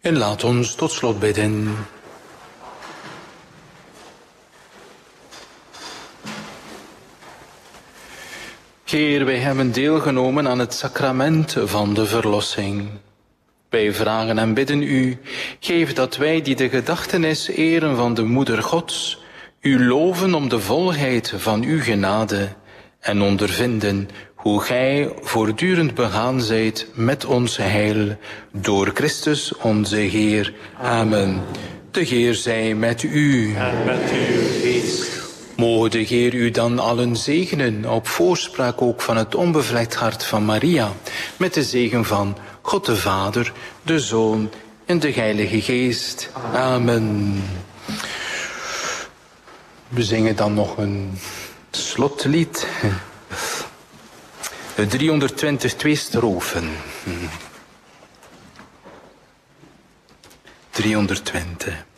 En laat ons tot slot bidden. Heer, wij hebben deelgenomen aan het sacrament van de verlossing. Wij vragen en bidden u, geef dat wij die de gedachtenis eren van de Moeder Gods, u loven om de volheid van uw genade en ondervinden hoe gij voortdurend begaan zijt met ons heil, door Christus onze Heer. Amen. De Heer zij met u. En met uw geest. Moge de Heer u dan allen zegenen, op voorspraak ook van het onbevlekt hart van Maria, met de zegen van God de Vader, de Zoon en de Heilige Geest. Amen. We zingen dan nog een slotlied. De 322 strofen. 320.